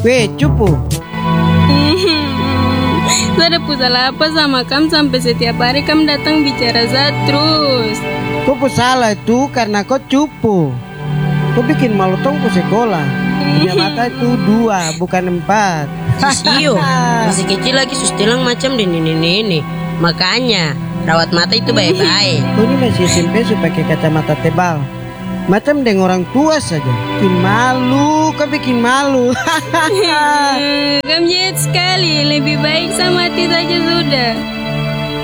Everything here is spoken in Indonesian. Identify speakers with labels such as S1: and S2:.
S1: Weh, cupu.
S2: Saya salah apa sama kamu sampai setiap hari kamu datang bicara saya terus.
S1: Kau salah itu karena kau cupu. Kau bikin malu tong ke sekolah. Punya mata itu 2 bukan 4.
S3: Sisio, masih kecil lagi sustilang macam ini. Makanya rawat mata itu baik-baik.
S1: Kau ini masih SMP supaya pakai kacamata tebal. Macam dengan orang tua saja. Bikin malu, kau bikin malu.
S2: Kamu jahat sekali, lebih baik sama mati saja sudah.